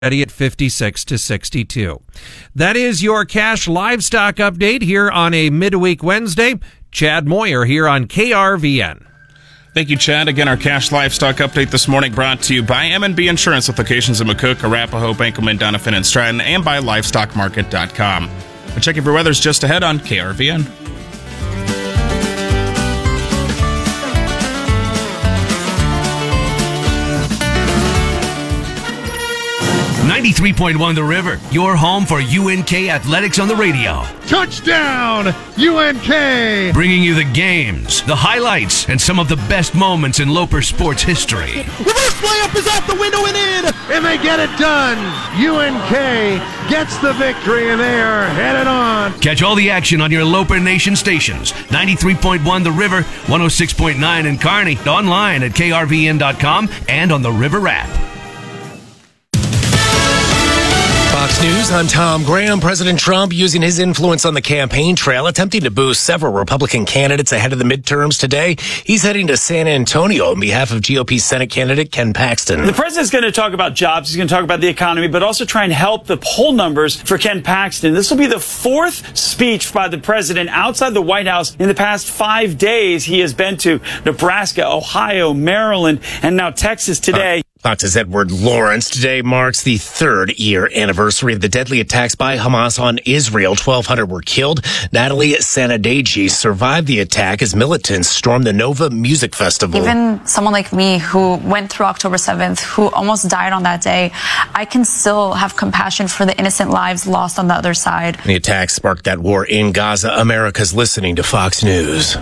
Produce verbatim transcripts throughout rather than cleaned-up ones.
Ready at fifty-six to sixty-two. That is your cash livestock update here on a midweek Wednesday. Chad Moyer here on K R V N. Thank you, Chad. Again, our cash livestock update this morning brought to you by M and B Insurance with locations in McCook, Arapahoe, Bankelman, Doniphan, and Stratton, and by livestock market dot com. We're checking for weather's just ahead on K R V N. ninety-three point one The River, your home for U N K Athletics on the radio. Touchdown, U N K! Bringing you the games, the highlights, and some of the best moments in Loper sports history. Reverse layup is out the window and in, and they get it done. U N K gets the victory, and they are headed on. Catch all the action on your Loper Nation stations. ninety-three point one The River, one oh six point nine in Kearney, online at K R V N dot com and on the River app. Fox News, I'm Tom Graham. President Trump using his influence on the campaign trail, attempting to boost several Republican candidates ahead of the midterms today. He's heading to San Antonio on behalf of G O P Senate candidate Ken Paxton. The president's going to talk about jobs. He's going to talk about the economy, but also try and help the poll numbers for Ken Paxton. This will be the fourth speech by the president outside the White House in the past five days. He has been to Nebraska, Ohio, Maryland, and now Texas today. Uh- Fox's Edward Lawrence. Today marks the third year anniversary of the deadly attacks by Hamas on Israel. twelve hundred were killed. Natalie Sanadegi survived the attack as militants stormed the Nova Music Festival. Even someone like me who went through October seventh, who almost died on that day, I can still have compassion for the innocent lives lost on the other side. The attack sparked that war in Gaza. America's listening to Fox News.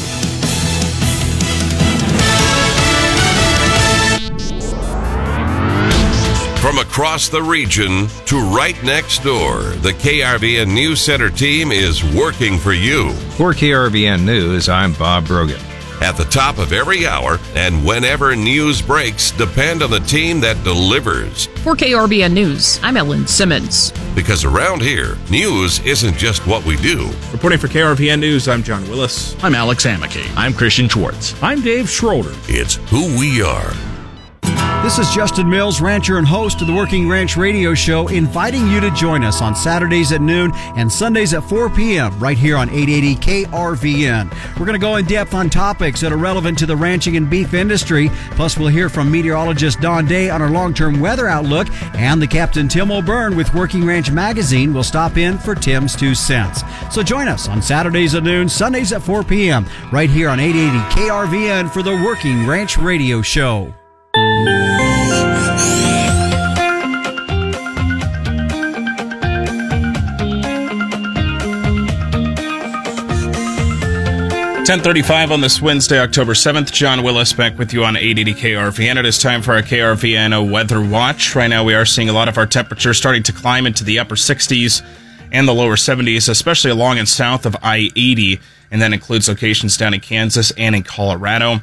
From across the region to right next door, the K R V N News Center team is working for you. For K R V N News, I'm Bob Brogan. At the top of every hour and whenever news breaks, depend on the team that delivers. For K R V N News, I'm Ellen Simmons. Because around here, news isn't just what we do. Reporting for K R V N News, I'm John Willis. I'm Alex Hamake. I'm Christian Schwartz. I'm Dave Schroeder. It's who we are. This is Justin Mills, rancher and host of the Working Ranch Radio Show, inviting you to join us on Saturdays at noon and Sundays at four p.m. right here on eight eighty K R V N. We're going to go in depth on topics that are relevant to the ranching and beef industry. Plus, we'll hear from meteorologist Don Day on our long-term weather outlook, and the Captain Tim O'Byrne with Working Ranch Magazine will stop in for Tim's Two Cents. So join us on Saturdays at noon, Sundays at four p.m. right here on eight eighty K R V N for the Working Ranch Radio Show. ten thirty-five on this Wednesday, October seventh. John Willis back with you on eight eighty K R V N. It is time for our K R V N Weather Watch. Right now we are seeing a lot of our temperatures starting to climb into the upper sixties and the lower seventies, especially along and south of I eighty, and that includes locations down in Kansas and in Colorado.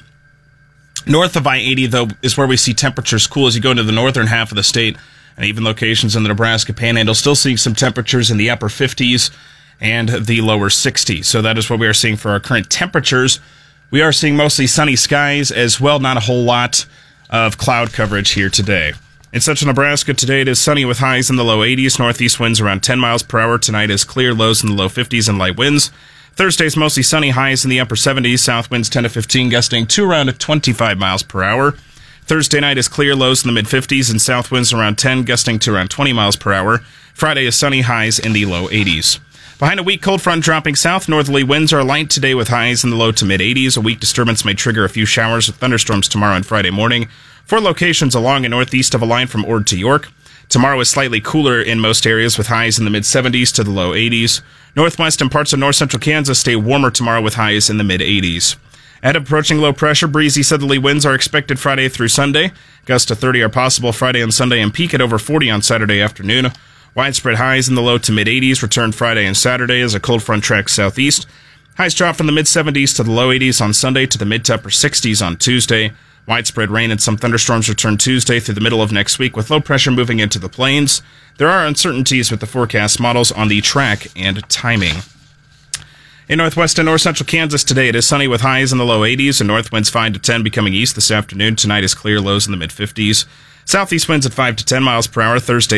North of I eighty, though, is where we see temperatures cool as you go into the northern half of the state, and even locations in the Nebraska Panhandle still seeing some temperatures in the upper fifties and the lower sixties. So that is what we are seeing for our current temperatures. We are seeing mostly sunny skies as well, not a whole lot of cloud coverage here today. In central Nebraska today, it is sunny with highs in the low eighties, northeast winds around ten miles per hour. Tonight is clear, lows in the low fifties and light winds. Thursday's mostly sunny, highs in the upper seventies, south winds ten to fifteen, gusting to around twenty-five miles per hour. Thursday night is clear, lows in the mid-fifties, and south winds around ten, gusting to around twenty miles per hour. Friday is sunny, highs in the low eighties. Behind a weak cold front dropping south, northerly winds are light today with highs in the low to mid-eighties. A weak disturbance may trigger a few showers with thunderstorms tomorrow and Friday morning. Four locations along and northeast of a line from Ord to York. Tomorrow is slightly cooler in most areas with highs in the mid-seventies to the low eighties. Northwest and parts of north-central Kansas stay warmer tomorrow with highs in the mid-eighties. Ahead of approaching low pressure, breezy southerly winds are expected Friday through Sunday. Gusts to thirty are possible Friday and Sunday and peak at over forty on Saturday afternoon. Widespread highs in the low to mid-eighties return Friday and Saturday as a cold front tracks southeast. Highs drop from the mid-seventies to the low eighties on Sunday to the mid to upper sixties on Tuesday. Widespread rain and some thunderstorms return Tuesday through the middle of next week with low pressure moving into the plains. There are uncertainties with the forecast models on the track and timing. In northwest and north central Kansas today, it is sunny with highs in the low eighties and north winds five to ten becoming east this afternoon. Tonight is clear, lows in the mid-fifties. Southeast winds at five to ten miles per hour Thursday.